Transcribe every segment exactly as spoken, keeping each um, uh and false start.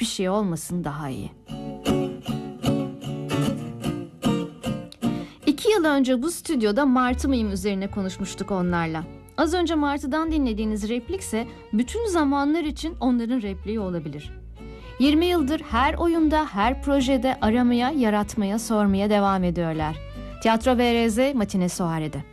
hiçbir şey olmasın daha iyi. İki yıl önce bu stüdyoda Martı Mıyım üzerine konuşmuştuk onlarla. Az önce Martı'dan dinlediğiniz replikse bütün zamanlar için onların repliği olabilir. yirmi yıldır her oyunda, her projede aramaya, yaratmaya, sormaya devam ediyorlar. Tiyatro V R Z Matine Soare'de.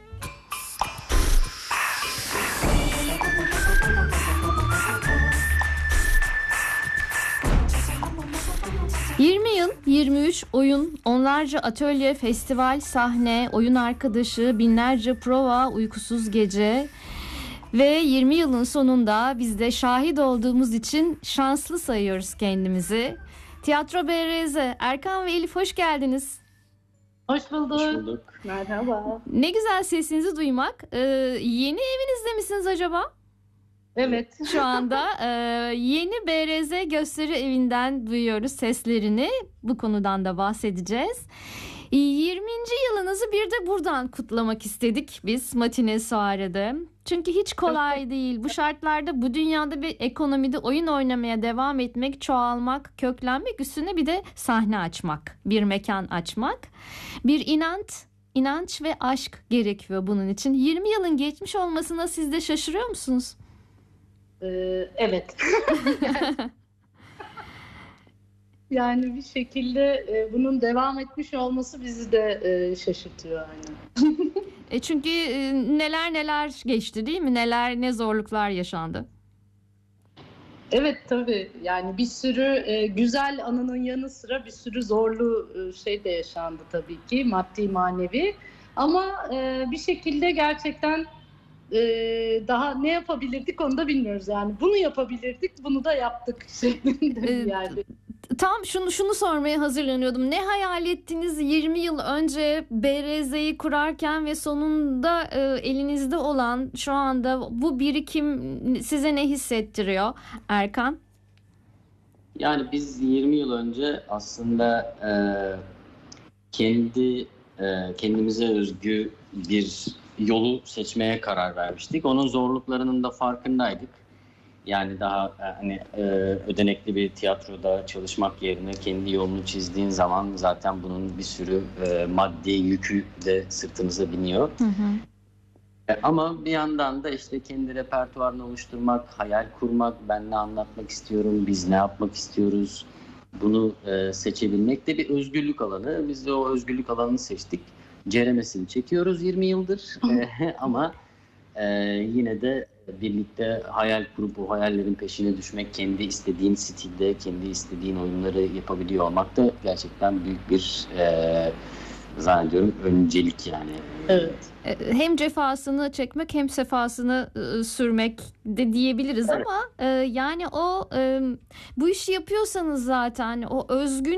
yirmi yıl, yirmi üç oyun, onlarca atölye, festival, sahne, oyun arkadaşı, binlerce prova, uykusuz gece ve yirmi yılın sonunda biz de şahit olduğumuz için şanslı sayıyoruz kendimizi. Tiyatro B R Z, Erkan ve Elif hoş geldiniz. Hoş bulduk. Hoş bulduk. Merhaba. Ne güzel sesinizi duymak. Ee, yeni evinizde misiniz acaba? Evet. Şu anda e, yeni B R Z gösteri evinden duyuyoruz seslerini. Bu konudan da bahsedeceğiz. yirminci yılınızı bir de buradan kutlamak istedik biz Matine Soare'de. Çünkü hiç kolay değil. Bu şartlarda, bu dünyada bir ekonomide oyun oynamaya devam etmek, çoğalmak, köklenmek, üstüne bir de sahne açmak, bir mekan açmak. Bir inanç, inanç ve aşk gerekiyor bunun için. yirmi yılın geçmiş olmasına siz de şaşırıyor musunuz? Ee, evet. Yani bir şekilde e, bunun devam etmiş olması bizi de e, şaşırtıyor aynen. E çünkü e, neler neler geçti değil mi? Neler, ne zorluklar yaşandı. Evet tabii. Yani bir sürü e, güzel anının yanı sıra bir sürü zorlu e, şey de yaşandı tabii ki, maddi manevi. Ama e, bir şekilde gerçekten e, daha ne yapabilirdik onu da bilmiyoruz yani. Bunu yapabilirdik, bunu da yaptık şeklinde bir yerde. Tam şunu şunu sormaya hazırlanıyordum. Ne hayal ettiniz yirmi yıl önce B R Z'yi kurarken ve sonunda e, elinizde olan şu anda bu birikim size ne hissettiriyor Erkan? Yani biz yirmi yıl önce aslında e, kendi e, kendimize özgü bir yolu seçmeye karar vermiştik. Onun zorluklarının da farkındaydık. Yani daha e, hani e, ödenekli bir tiyatroda çalışmak yerine kendi yolunu çizdiğin zaman zaten bunun bir sürü e, maddi yükü de sırtımıza biniyor. Hı hı. E, ama bir yandan da işte kendi repertuarını oluşturmak, hayal kurmak, ben ne anlatmak istiyorum, biz ne yapmak istiyoruz, bunu e, seçebilmek de bir özgürlük alanı. Biz de o özgürlük alanını seçtik. Ceremesini çekiyoruz yirmi yıldır e, ama e, yine de birlikte hayal kurup o hayallerin peşine düşmek, kendi istediğin stilde, kendi istediğin oyunları yapabiliyor olmak da gerçekten büyük bir e, zannediyorum öncelik yani. Evet. Hem cefasını çekmek hem sefasını e, sürmek de diyebiliriz, evet. Ama e, yani o e, bu işi yapıyorsanız zaten o özgün